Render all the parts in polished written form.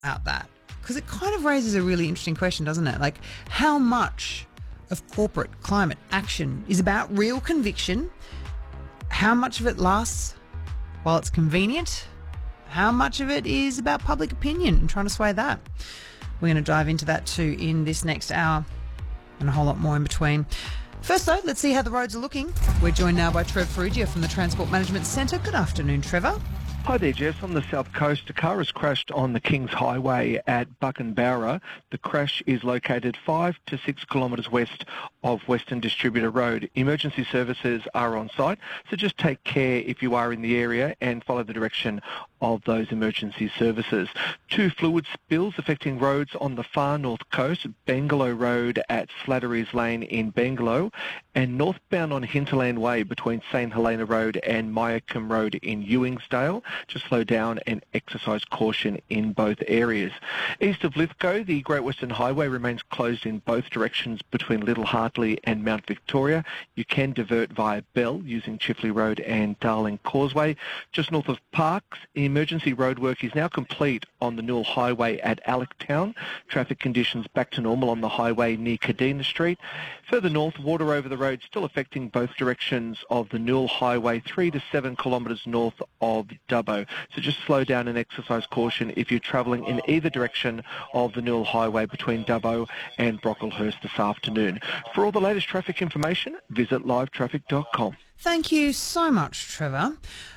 about that because it kind of raises a really interesting question, doesn't it? Like, how much of corporate climate action is about real conviction? How much of it lasts while it's convenient? How much of it is about public opinion and trying to sway that? We're going to dive into that too in this next hour and a whole lot more in between. First though, let's see how the roads are looking. We're joined now by Trev Ferrugia from the Transport Management Centre. Good afternoon, Trevor. Hi there, Jess. On the south coast, a car has crashed on the Kings Highway at Buckenbowra. The crash is located 5 to 6 kilometres west of Western Distributor Road. Emergency services are on site, so just take care if you are in the area and follow the direction of those emergency services. 2 fluid spills affecting roads on the far north coast, Bangalow Road at Slattery's Lane in Bangalow, and northbound on Hinterland Way between St Helena Road and Myacombe Road in Ewingsdale. Just slow down and exercise caution in both areas. East of Lithgow, the Great Western Highway remains closed in both directions between Little Hartley and Mount Victoria. You can divert via Bell using Chifley Road and Darling Causeway. Just north of Parkes, emergency roadwork is now complete on the Newell Highway at Allectown. Traffic conditions back to normal on the highway near Cadena Street. Further north, water over the road still affecting both directions of the Newell Highway 3 to 7 kilometres north of Dubbo. So just slow down and exercise caution if you're travelling in either direction of the Newell Highway between Dubbo and Brocklehurst this afternoon. For all the latest traffic information, visit livetraffic.com. Thank you so much, Trevor.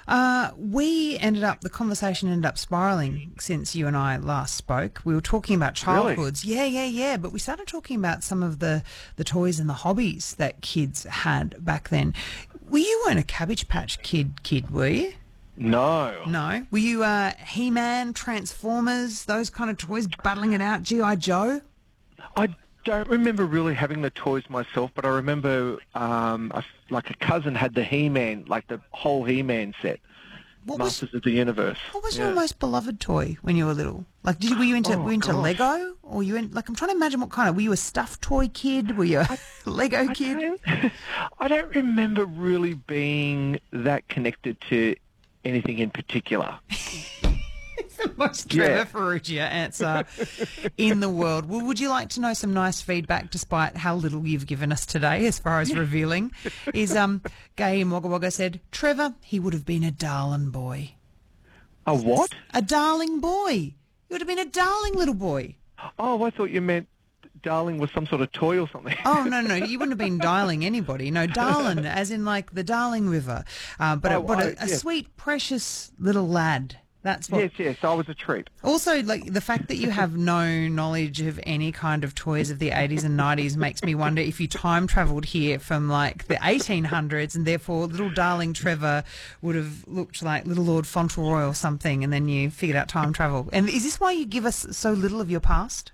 The conversation ended up spiralling since you and I last spoke. We were talking about childhoods. Really? Yeah. But we started talking about some of the toys and the hobbies that kids had back then. You weren't a Cabbage Patch kid, were you? No. No? Were you He-Man, Transformers, those kind of toys, battling it out, G.I. Joe? I don't remember really having the toys myself, but I remember a cousin had the He-Man, like the whole He-Man set. Masters of the Universe. What was your most beloved toy when you were little? Like, were you into Lego, or I'm trying to imagine what kind of. Were you a stuffed toy kid? Were you a Lego kid? I don't remember really being that connected to anything in particular. It's the most Trevor Ferrugia answer in the world. Well, would you like to know some nice feedback, despite how little you've given us today as far as revealing? Gay in Wagga Wagga said, Trevor, he would have been a darling boy. A what? A darling boy. He would have been a darling little boy. Oh, I thought you meant darling was some sort of toy or something. Oh, no, you wouldn't have been dialing anybody. No, Darling, as in like the Darling River. But a sweet, precious little lad. That's what. Yes, I was a treat. Also, like the fact that you have no knowledge of any kind of toys of the 80s and 90s makes me wonder if you time travelled here from like the 1800s, and therefore little darling Trevor would have looked like little Lord Fauntleroy or something, and then you figured out time travel. And is this why you give us so little of your past?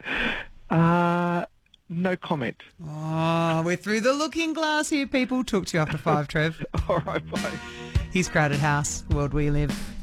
No comment. Oh, we're through the looking glass here, people. Talk to you after 5, Trev. All right, bye. Here's Crowded House, World We Live.